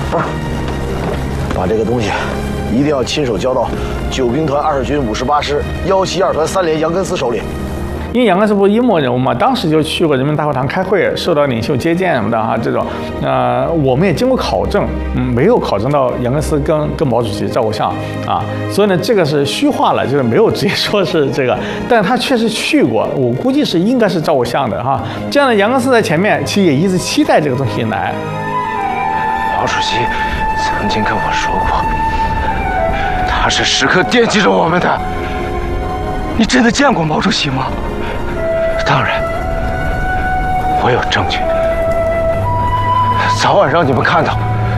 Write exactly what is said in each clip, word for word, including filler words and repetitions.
啊，把这个东西一定要亲手交到九兵团二军五十八师幺七二团三连杨根思手里。 因为杨根思不是英模人物嘛，当时就去过人民大会堂开会，受到领袖接见什么的哈，这种，呃，我们也经过考证，嗯，没有考证到杨根思跟跟毛主席照过相啊，所以呢，这个是虚化了，就是没有直接说是这个，但他确实去过，我估计是应该是照过相的哈。这样的杨根思在前面，其实也一直期待这个东西来。 毛主席曾经跟我说过，他是时刻惦记着我们的。你真的见过毛主席吗？当然，我有证据，早晚让你们看到。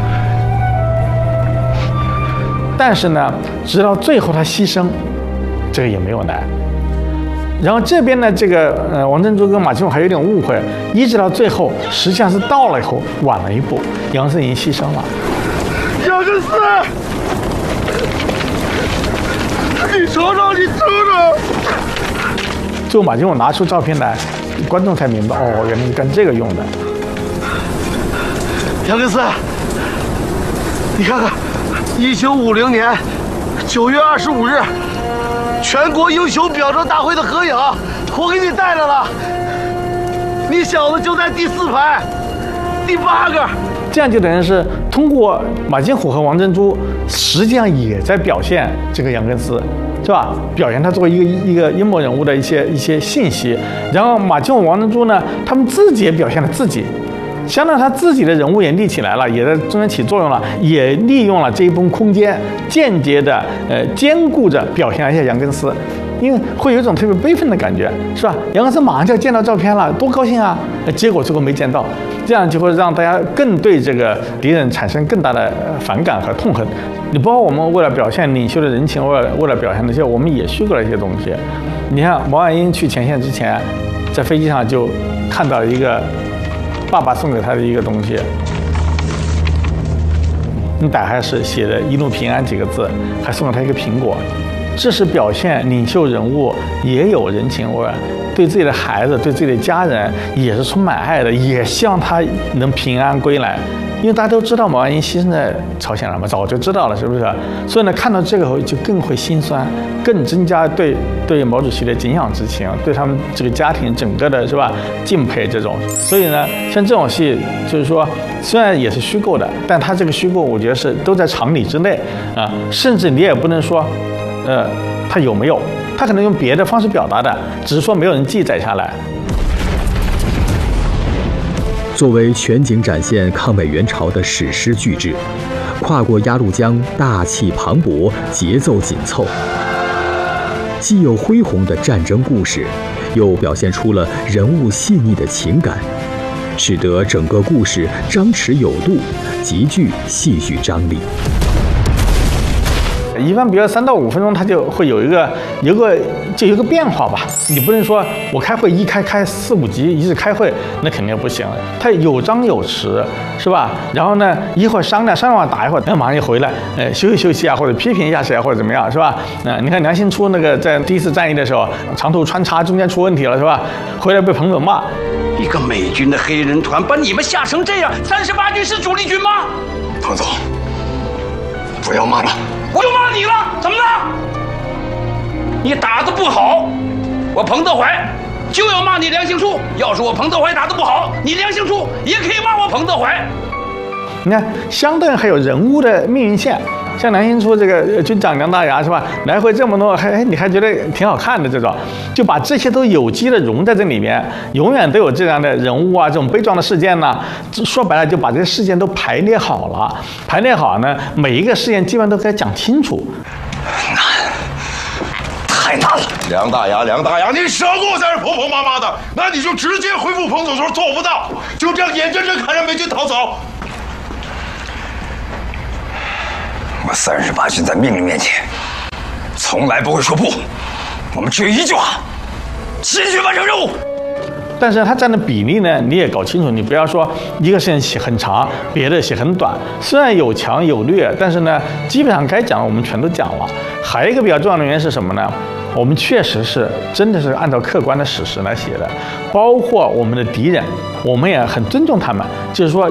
但是呢，直到最后他牺牲，这个也没有来。然后这边呢，这个呃王珍珠跟马金虎还有点误会，一直到最后，实际上是到了以后晚了一步，杨根思已经牺牲了。 杨根思，你瞅瞅，你瞅瞅。 最后马金虎拿出照片来，观众才明白，哦，原来是干这个用的。 杨根思，你看看，一九五零年九月二十五日，全国英雄表彰大会的合影，我给你带来了。你小子就在第四排，第八个。 这样就等于是通过马金虎和王珍珠，实际上也在表现这个杨根思。是吧？表现他作为一个一个英模人物的一些一些信息，然后马金虎、王珍珠呢，他们自己也表现了自己，相当于他自己的人物也立起来了，也在中间起作用了，也利用了这一部分空间，间接的呃兼顾着表现了一下杨根思，因为会有一种特别悲愤的感觉，是吧？杨根思马上就要见到照片了，多高兴啊！结果最后没见到，这样就会让大家更对这个敌人产生更大的反感和痛恨。你包括我们为了表现领袖的人情，为了为了表现那些，我们也虚构了一些东西。你看毛岸英去前线之前，在飞机上就看到一个爸爸送给他的一个东西，你打开是写的“一路平安”几个字，还送了他一个苹果。这是表现领袖人物也有人情味，对自己的孩子、对自己的家人也是充满爱的，也希望他能平安归来。因为大家都知道毛岸英牺牲在朝鲜了嘛，早就知道了，是不是？所以呢，看到这个后就更会心酸，更增加对对毛主席的敬仰之情，对他们这个家庭整个的是吧敬佩这种。所以呢，像这种戏，就是说虽然也是虚构的，但它这个虚构，我觉得是都在常理之内啊，甚至你也不能说，呃，它有没有，它可能用别的方式表达的，只是说没有人记载下来。 作为全景展现抗美援朝的史诗巨制，跨过鸭绿江大气磅礴，节奏紧凑，既有恢宏的战争故事，又表现出了人物细腻的情感，使得整个故事张弛有度，极具戏剧张力。 一般比如三到五分钟，它就会有一个有个就有一个变化吧。你不能说我开会一开开四五集一直开会，那肯定不行。它有张有弛，是吧？然后呢，一会儿商量商量完打一会儿，那马上就回来，呃，休息休息啊，或者批评一下谁啊，或者怎么样，是吧？嗯、呃，你看梁兴初那个在第一次战役的时候，长途穿插中间出问题了，是吧？回来被彭总骂， 一个美军的黑人团把你们吓成这样，三十八军是主力军吗？ 彭总，不要骂了。 我就骂你了，怎么了？你打得不好，我彭德怀就要骂你梁兴初。要是我彭德怀打得不好，你梁兴初也可以骂我彭德怀。 你看，相对还有人物的命运线，像梁兴初这个军长梁大牙是吧？来回这么多，还你还觉得挺好看的这种，就把这些都有机的融在这里面，永远都有这样的人物啊，这种悲壮的事件呢。说白了，就把这些事件都排列好了，排列好呢，每一个事件基本上都该讲清楚。 难，太难了。 梁大牙，梁大牙，你少给我在这婆婆妈妈的，那你就直接回复彭总说做不到，就这样眼睁睁看着美军逃走。 我三十八军在命令面前，从来不会说不。我们只有一句话：继续完成任务。 但是它占的比例呢，你也搞清楚，你不要说一个事情写很长，别的写很短。虽然有强有劣，但是呢，基本上该讲的我们全都讲了。还有一个比较重要的原因是什么呢？我们确实是真的是按照客观的史实来写的，包括我们的敌人，我们也很尊重他们，就是说。